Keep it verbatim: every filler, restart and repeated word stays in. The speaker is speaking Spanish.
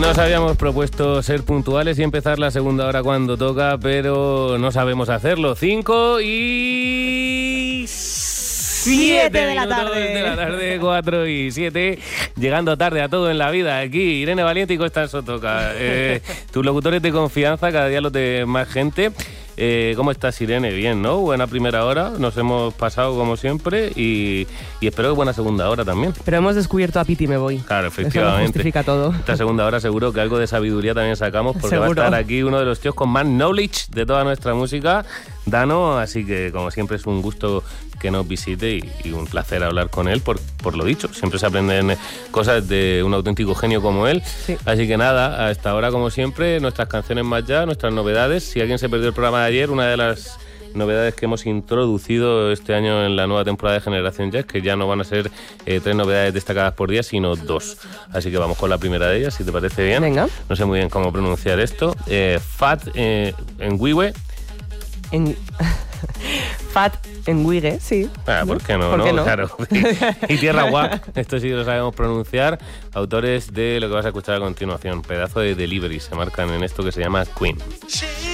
Nos habíamos propuesto ser puntuales y empezar la segunda hora cuando toca, pero no sabemos hacerlo. Cinco y... Siete de la tarde. de la tarde, cuatro y siete. Llegando tarde a todo en la vida. Aquí, Irene Valiente y Costa Sotoca. Eh, tus locutores de confianza, cada día los de más gente. Eh, ¿Cómo estás, Irene? Bien, ¿no? Buena primera hora, nos hemos pasado como siempre y, y espero que buena segunda hora también. Pero hemos descubierto a Piti Me Voy. Claro, efectivamente. Eso lo justifica todo. Esta segunda hora seguro que algo de sabiduría también sacamos porque seguro. Va a estar aquí uno de los tíos con más knowledge de toda nuestra música, Dano, así que como siempre es un gusto que nos visite y, y un placer hablar con él por, por lo dicho. Siempre se aprenden cosas de un auténtico genio como él. Sí. Así que nada, a esta hora como siempre, nuestras canciones más ya, nuestras novedades. Si alguien se perdió el programa de ayer, una de las novedades que hemos introducido este año en la nueva temporada de Generación Jazz, que ya no van a ser eh, tres novedades destacadas por día, sino dos. Así que vamos con la primera de ellas, si te parece bien. Venga. No sé muy bien cómo pronunciar esto. Eh, Fat eh, en Wiwe. En... Fat en Wigue, sí. Ah, ¿por qué no? ¿Por no? qué no? Claro. Y Tierra Guap, esto sí lo sabemos pronunciar. Autores de lo que vas a escuchar a continuación. Pedazo de delivery se marcan en esto que se llama Queen.